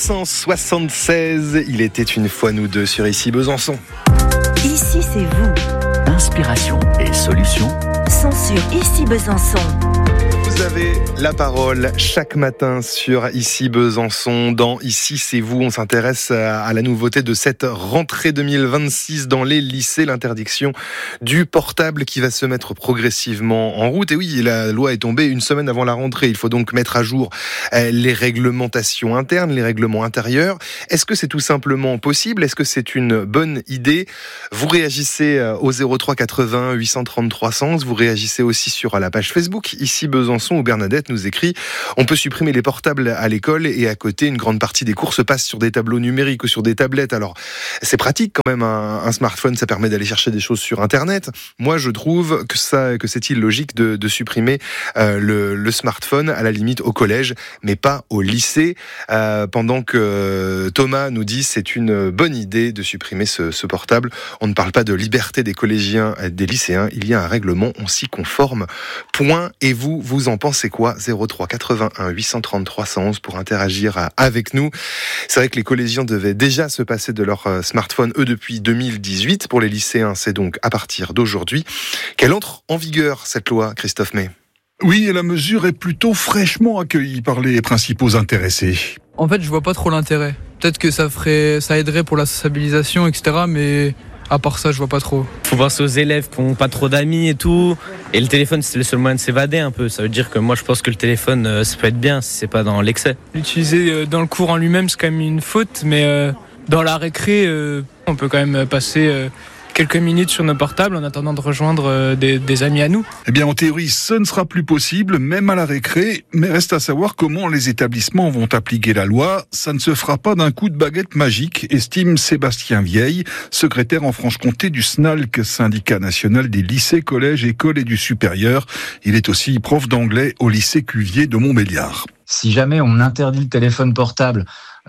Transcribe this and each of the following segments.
1976, il était une fois nous deux sur Ici Besançon. Ici c'est vous. Inspiration et solutions sont sur Ici Besançon. Vous avez la parole chaque matin sur Ici Besançon. Dans Ici c'est vous, on s'intéresse à la nouveauté de cette rentrée 2026 dans les lycées, l'interdiction du portable qui va se mettre progressivement en route. Et oui, la loi est tombée une semaine avant la rentrée. Il faut donc mettre à jour les réglementations internes, les règlements intérieurs. Est-ce que c'est tout simplement possible ? Est-ce que c'est une bonne idée ? Vous réagissez au 03 80 830 300. Vous réagissez aussi sur la page Facebook Ici Besançon où Bernadette nous écrit « On peut supprimer les portables à l'école et à côté, une grande partie des cours se passe sur des tableaux numériques ou sur des tablettes. » Alors, c'est pratique quand même, un smartphone, ça permet d'aller chercher des choses sur Internet. Moi, je trouve que c'est illogique de supprimer le smartphone, à la limite au collège, mais pas au lycée. Pendant que Thomas nous dit c'est une bonne idée de supprimer ce portable. On ne parle pas de liberté des collégiens, des lycéens. Il y a un règlement, on s'y conforme. Point. Et vous en pensez quoi ? 03 81 830 311 pour interagir avec nous. C'est vrai que les collégiens devaient déjà se passer de leur smartphone, eux, depuis 2018. Pour les lycéens, c'est donc à partir d'aujourd'hui qu'elle entre en vigueur, cette loi, Christophe May. Oui, et la mesure est plutôt fraîchement accueillie par les principaux intéressés. En fait, je vois pas trop l'intérêt. Peut-être que ça aiderait pour la sociabilisation, etc., mais à part ça, je vois pas trop. Faut penser aux élèves qui n'ont pas trop d'amis et tout. Et le téléphone, c'est le seul moyen de s'évader un peu. Ça veut dire que moi, je pense que le téléphone, ça peut être bien si c'est pas dans l'excès. L'utiliser dans le cours en lui-même, c'est quand même une faute, mais dans la récré, on peut quand même passer quelques minutes sur nos portables en attendant de rejoindre des amis à nous. Eh bien, en théorie, ce ne sera plus possible, même à la récré, mais reste à savoir comment les établissements vont appliquer la loi. Ça ne se fera pas d'un coup de baguette magique, estime Sébastien Vieille, secrétaire en Franche-Comté du SNALC, syndicat national des lycées, collèges, écoles et du supérieur. Il est aussi prof d'anglais au lycée Cuvier de Montbéliard. Si jamais on interdit le téléphone portable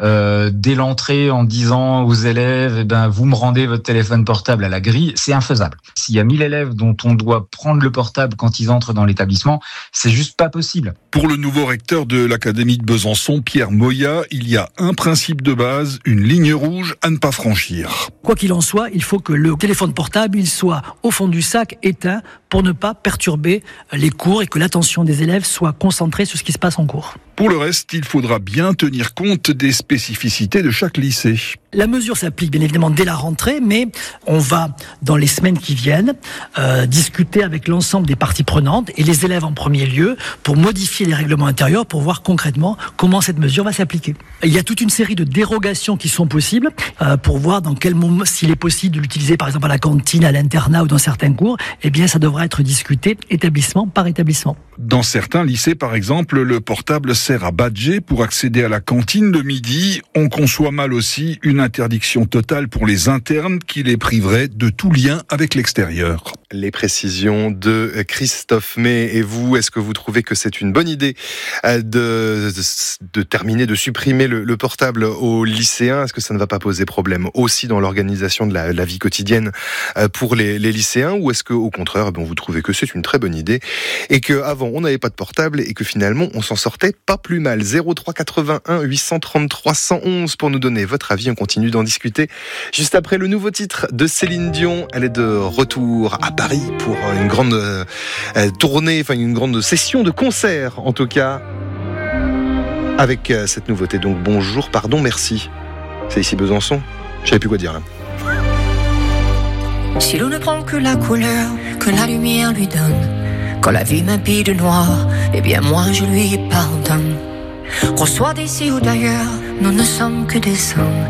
dès l'entrée en disant aux élèves vous me rendez votre téléphone portable à la grille, c'est infaisable. S'il y a 1000 élèves dont on doit prendre le portable quand ils entrent dans l'établissement, c'est juste pas possible. Pour le nouveau recteur de l'Académie de Besançon, Pierre Moya, il y a un principe de base, une ligne rouge à ne pas franchir. Quoi qu'il en soit, il faut que le téléphone portable il soit au fond du sac éteint pour ne pas perturber les cours et que l'attention des élèves soit concentrée sur ce qui se passe en cours. Pour le reste, il faudra bien tenir compte des spécificités de chaque lycée. La mesure s'applique bien évidemment dès la rentrée, mais on va, dans les semaines qui viennent, discuter avec l'ensemble des parties prenantes et les élèves en premier lieu pour modifier les règlements intérieurs pour voir concrètement comment cette mesure va s'appliquer. Il y a toute une série de dérogations qui sont possibles pour voir dans quel moment, s'il est possible de l'utiliser par exemple à la cantine, à l'internat ou dans certains cours, eh bien ça devra être discuté établissement par établissement. Dans certains lycées, par exemple, le portable sert à badger pour accéder à la cantine le midi. On conçoit mal aussi une interdiction totale pour les internes qui les priverait de tout lien avec l'extérieur. Les précisions de Christophe May. Et vous, est-ce que vous trouvez que c'est une bonne idée de terminer, de supprimer le portable aux lycéens ? Est-ce que ça ne va pas poser problème aussi dans l'organisation de la vie quotidienne pour les lycéens ? Ou est-ce que, au contraire, vous trouvez que c'est une très bonne idée et qu'avant on n'avait pas de portable et que finalement on s'en sortait pas plus mal ? 03 81 830 311 pour nous donner votre avis. On continue d'en discuter juste après le nouveau titre de Céline Dion. Elle est de retour à Paris pour une grande tournée, une grande session de concert en tout cas, avec cette nouveauté. Donc bonjour, pardon, merci. C'est Ici Besançon. Je savais plus quoi dire là. Si l'on ne prend que la couleur que la lumière lui donne, quand la vie m'habille de noir, eh bien moi je lui pardonne. Qu'on soit d'ici ou d'ailleurs, nous ne sommes que des hommes